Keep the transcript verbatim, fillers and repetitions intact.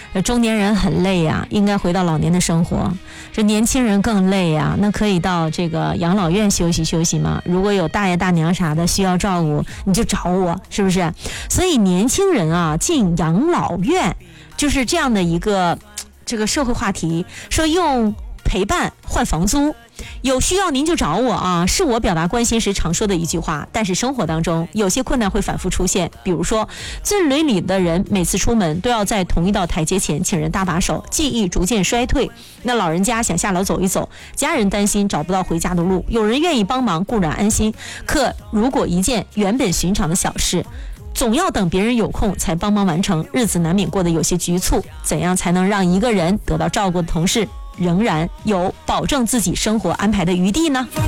中年人很累呀、啊，应该回到老年的生活。这年轻人更累呀、啊，那可以到这个养老院休息休息吗？如果有大爷大娘啥的需要照顾，你就找我，是不是？所以年轻人啊，进养老院就是这样的一个这个社会话题，说用陪伴换房租。有需要您就找我啊，是我表达关心时常说的一句话。但是生活当中有些困难会反复出现，比如说最邻里的人每次出门都要在同一道台阶前请人搭把手，记忆逐渐衰退。那老人家想下楼走一走，家人担心找不到回家的路，有人愿意帮忙固然安心，可如果一件原本寻常的小事总要等别人有空才帮忙完成，日子难免过得有些局促。怎样才能让一个人得到照顾的同时仍然有保证自己生活安排的余地呢？